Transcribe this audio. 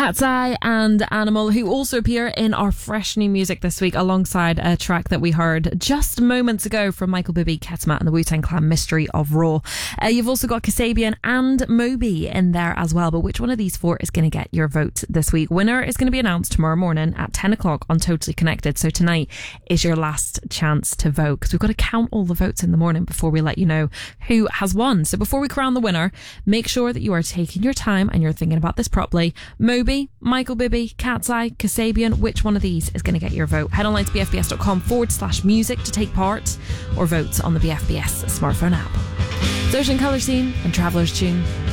Cat's Eye and Animal, who also appear in our fresh new music this week alongside a track that we heard just moments ago from Michael Bibi, Ketma and the Wu-Tang Clan, Mystery of Raw. You've also got Kasabian and Moby in there as well, but which one of these four is going to get your vote this week? Winner is going to be announced tomorrow morning at 10 o'clock on Totally Connected, so tonight is your last chance to vote, because we've got to count all the votes in the morning before we let you know who has won. So before we crown the winner, make sure that you are taking your time and you're thinking about this properly. Moby, Michael Bibi, Cat's Eye, Kasabian, which one of these is going to get your vote? Head online to bfbs.com/music to take part, or vote on the BFBS smartphone app. It's Ocean Colour Scene and Traveller's Tune.